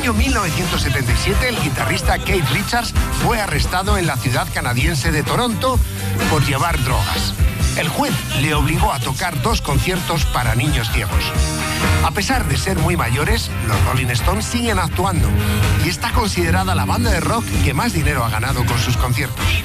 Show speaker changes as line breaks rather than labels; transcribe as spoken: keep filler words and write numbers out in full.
año mil novecientos setenta y siete, el guitarrista Keith Richards fue arrestado en la ciudad canadiense de Toronto por llevar drogas. El juez le obligó a tocar dos conciertos para niños ciegos. A pesar de ser muy mayores, los Rolling Stones siguen actuando y está considerada la banda de rock que más dinero ha ganado con sus conciertos.